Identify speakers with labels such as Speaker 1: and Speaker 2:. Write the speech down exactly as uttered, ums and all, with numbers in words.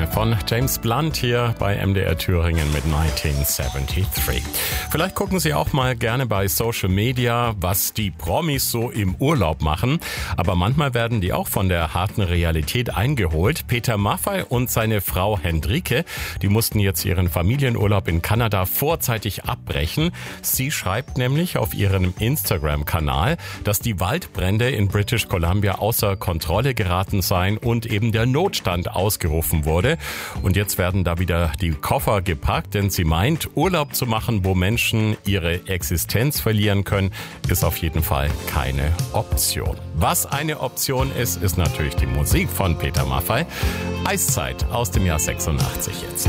Speaker 1: von James Blunt hier bei M D R Thüringen mit neunzehnhundertdreiundsiebzig. Vielleicht gucken Sie auch mal gerne bei Social Media, was die Promis so im Urlaub machen. Aber manchmal werden die auch von der harten Realität eingeholt. Peter Maffay und seine Frau Hendrike, die mussten jetzt ihren Familienurlaub in Kanada vorzeitig abbrechen. Sie schreibt nämlich auf ihrem Instagram-Kanal, dass die Waldbrände in British Columbia außer Kontrolle geraten seien und eben der Notstand ausgerufen wurde. Und jetzt werden da wieder die Koffer gepackt, denn sie meint, Urlaub zu machen, wo Menschen ihre Existenz verlieren können, ist auf jeden Fall keine Option. Was eine Option ist, ist natürlich die Musik von Peter Maffay. Eiszeit aus dem Jahr sechsundachtzig jetzt.